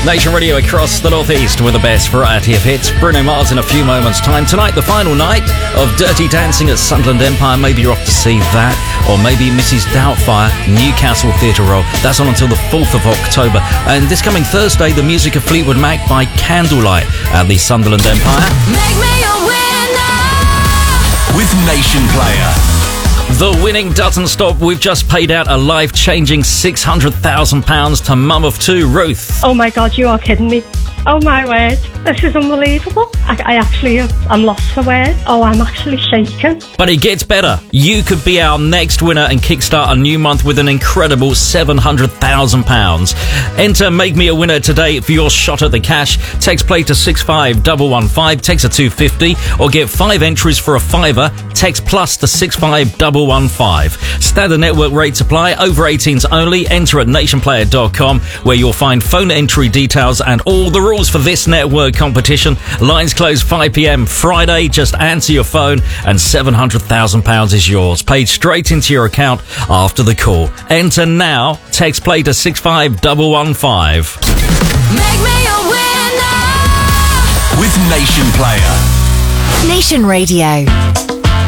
Nation Radio across the Northeast with the best variety of hits. Bruno Mars in a few moments' time. Tonight, the final night of Dirty Dancing at Sunderland Empire. Maybe you're off to see that. Or maybe Mrs. Doubtfire, Newcastle Theatre Royal. That's on until the 4th of October. And this coming Thursday, the music of Fleetwood Mac by Candlelight at the Sunderland Empire. Make me a winner with Nation Player. The winning doesn't stop. We've just paid out a life-changing £600,000 to mum of two, Ruth. Oh my God, you are kidding me. Oh my word, this is unbelievable. I'm lost for words. Oh, I'm actually shaking. But it gets better. You could be our next winner and kickstart a new month with an incredible £700,000. Enter Make Me a Winner today for your shot at the cash. Text play to 65115, text a 250, or get 5 entries for a £5. Text plus to 65115. Standard network rates apply. Over 18s only. Enter at nationplayer.com, where you'll find phone entry details and all the rules for this network competition. Lines close 5 p.m. Friday. Just answer your phone and £700,000 is yours. Paid straight into your account after the call. Enter now. Text play to 65115. Make me a winner with Nation Player. Nation Radio.